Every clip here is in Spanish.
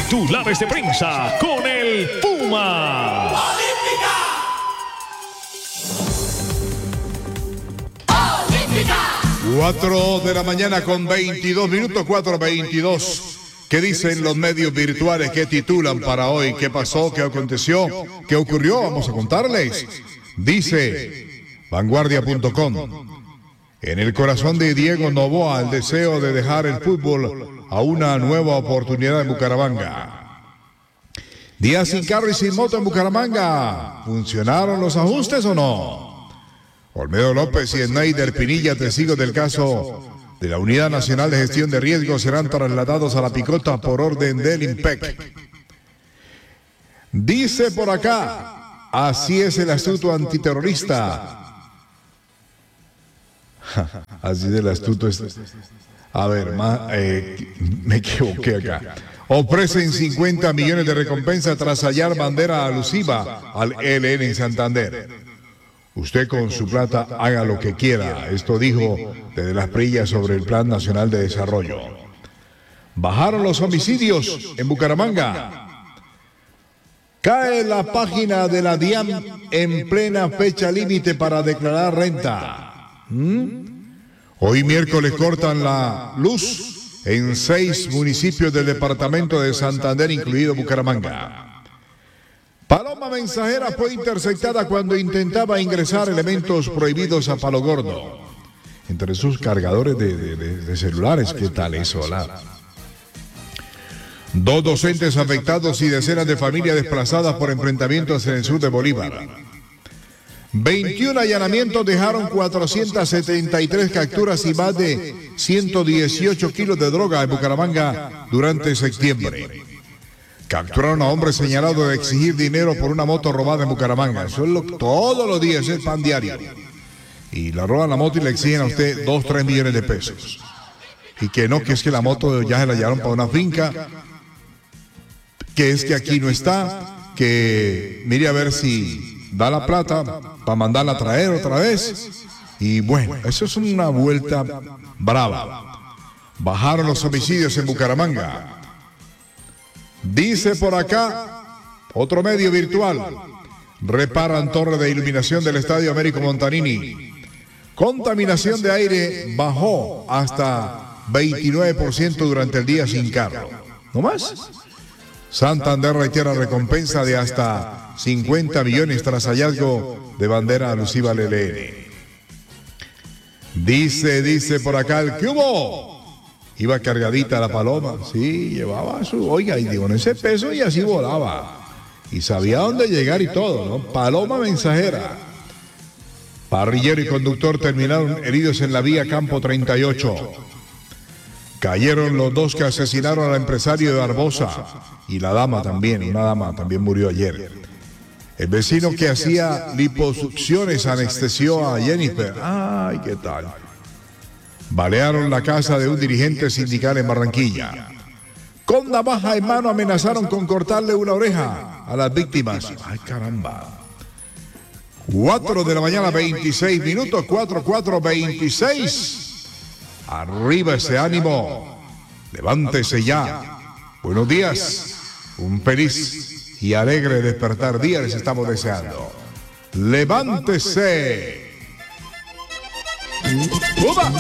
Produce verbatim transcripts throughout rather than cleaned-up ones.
Titulares de prensa con el Puma. ¡Olímpica! ¡Olímpica! cuatro de la mañana con veintidós minutos, cuatro veintidós. ¿Qué dicen los medios virtuales? ¿Qué titulan para hoy? ¿Qué pasó? ¿Qué aconteció? ¿Qué ocurrió? Vamos a contarles. Dice vanguardia punto com. En el corazón de Diego Noboa, el deseo de dejar el fútbol a una nueva oportunidad en Bucaramanga. Día sin carro y sin moto en Bucaramanga. ¿Funcionaron los ajustes o no? Olmedo López y Schneider Pinilla, testigos del caso de la Unidad Nacional de Gestión de Riesgos, serán trasladados a la picota por orden del IMPEC. Dice por acá, así es el astuto antiterrorista. Así es el astuto. Es... A ver, más, eh, me equivoqué acá. Ofrecen cincuenta millones de recompensa tras hallar bandera alusiva al E L N en Santander. Usted con su plata haga lo que quiera. Esto dijo desde las Prillas sobre el Plan Nacional de Desarrollo. Bajaron los homicidios en Bucaramanga. Cae la página de la DIAN en plena fecha límite para declarar renta. ¿Mm? Hoy miércoles cortan la luz en seis municipios del departamento de Santander, incluido Bucaramanga. Paloma mensajera fue interceptada cuando intentaba ingresar elementos prohibidos a Palo Gordo. Entre sus cargadores de, de, de, de celulares, ¿qué tal eso? La? Dos docentes afectados y decenas de familias desplazadas por enfrentamientos en el sur de Bolívar. veintiún allanamientos dejaron cuatrocientas setenta y tres capturas y más de ciento dieciocho kilos de droga en Bucaramanga durante septiembre. Capturaron a hombre señalado de exigir dinero por una moto robada en Bucaramanga. Eso es lo, todos los días, es el pan diario. Y la roban la moto y le exigen a usted dos, tres millones de pesos. Y que no, que es que la moto ya se la llevaron para una finca, que es que aquí no está, que mire a ver si da la plata para mandarla a traer otra vez. Y bueno, eso es una vuelta brava. Bajaron los homicidios en Bucaramanga. Dice por acá, otro medio virtual, reparan torre de iluminación del Estadio Américo Montanini. Contaminación de aire bajó hasta veintinueve por ciento durante el día sin carro. ¿No más? Santander reitera recompensa de hasta cincuenta millones tras hallazgo de bandera alusiva al E L N. Dice, dice por acá el que hubo. Iba cargadita la paloma, sí, llevaba su, oiga, y con ese peso y así volaba. Y sabía dónde llegar y todo, ¿no? Paloma mensajera. Parrillero y conductor terminaron heridos en la vía Campo treinta y ocho. Cayeron los dos que asesinaron al empresario de Barbosa. Y la dama también, una dama también murió ayer. El vecino que hacía liposucciones anestesió a Jennifer. Ay, ¿qué tal? Balearon la casa de un dirigente sindical en Barranquilla. Con navaja en mano amenazaron con cortarle una oreja a las víctimas. Ay, caramba. cuatro de la mañana, veintiséis minutos, cuatro, cuatro, veintiséis. Arriba ese ánimo. Levántese ya. Buenos días. Un feliz y alegre despertar día les estamos deseando. Levántese. ¡Uba!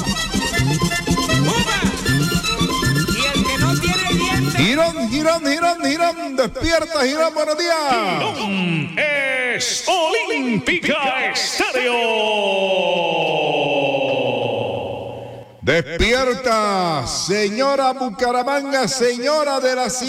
Y el que no tiene dientes. Girón, girón, girón, girón. Despierta, girón, buenos días. Girón es Olímpica Estéreo. Despierta, señora Bucaramanga, señora de la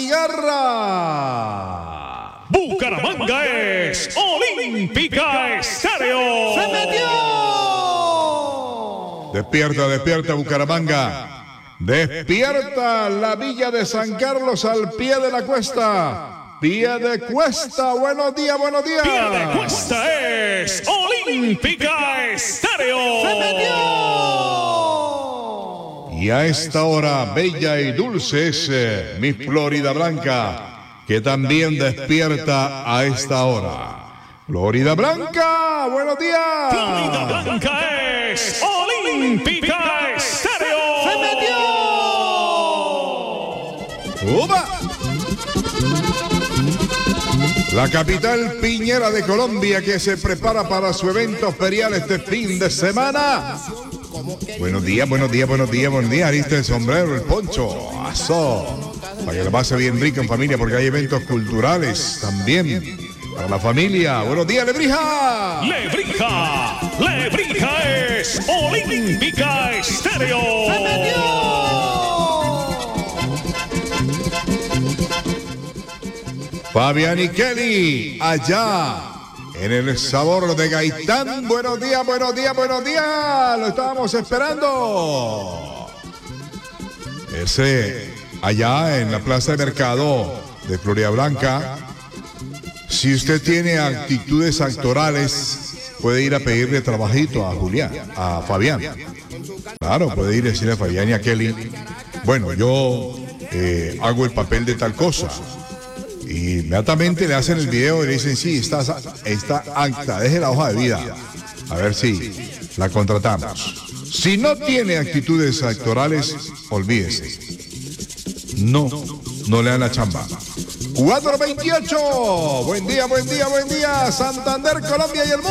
cigarra. Bucaramanga es Olímpica Estéreo. ¡Se metió! Despierta, despierta Bucaramanga. Despierta la villa de San Carlos al pie de la cuesta. Pie de cuesta, buenos días, buenos días. Pie de cuesta es Olímpica Estéreo. ¡Se metió! Y a esta hora, bella y dulce es eh, mi Florida Blanca, que también despierta a esta hora. Florida Blanca, buenos días. Florida Blanca es Olímpica Estéreo. ¡Se metió! ¡Upa! La capital piñera de Colombia que se prepara para su evento ferial este fin de semana. Buenos días, buenos días, buenos días, buenos días. Ariste el sombrero, el poncho. Aso. Para que lo pase bien rico en familia porque hay eventos culturales también. Para la familia. Buenos días, Lebrija. Lebrija. Lebrija es Olímpica Estéreo. Fabián y Kelly, allá en el sabor de Gaitán. Buenos días, buenos días, buenos días. Lo estábamos esperando. Ese, allá en la Plaza de Mercado de Florida Blanca. Si usted tiene actitudes actorales, puede ir a pedirle trabajito a Julián, a Fabián. Claro, puede ir a decirle a Fabián y a Kelly, bueno, yo eh, hago el papel de tal cosa. Y inmediatamente le hacen el video y le dicen, sí, está, está acta, deje la hoja de vida. A ver si la contratamos. Si no tiene actitudes actorales, olvídese. No, no le dan la chamba. cuatro veintiocho. Buen día, buen día, buen día. Santander, Colombia y el mundo.